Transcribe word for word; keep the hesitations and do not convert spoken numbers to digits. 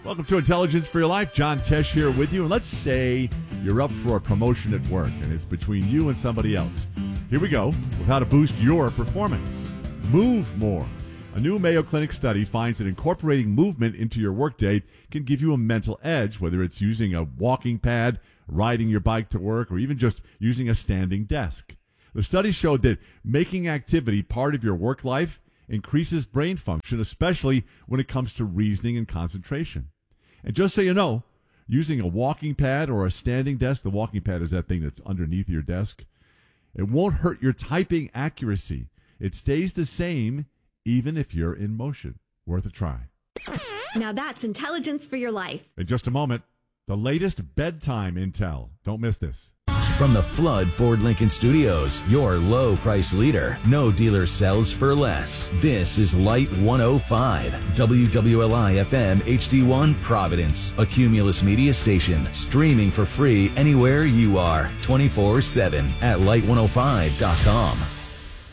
Welcome to Intelligence for Your Life. John Tesh here with you. And let's say you're up for a promotion at work and it's between you and somebody else. Here we go with how to boost your performance. Move more. A new Mayo Clinic study finds that incorporating movement into your workday can give you a mental edge, whether it's using a walking pad, riding your bike to work, or even just using a standing desk. The study showed that making activity part of your work life increases brain function, especially when it comes to reasoning and concentration. And just so you know, using a walking pad or a standing desk, the walking pad is that thing that's underneath your desk, it won't hurt your typing accuracy. It stays the same even if you're in motion. Worth a try. Now that's intelligence for your life. In just a moment, the latest bedtime intel. Don't miss this. From the Flood Ford Lincoln Studios, your low price leader. No dealer sells for less. This is Light one oh five, W W L I F M H D one Providence, a Cumulus media station, streaming for free anywhere you are, twenty-four seven at light one oh five dot com.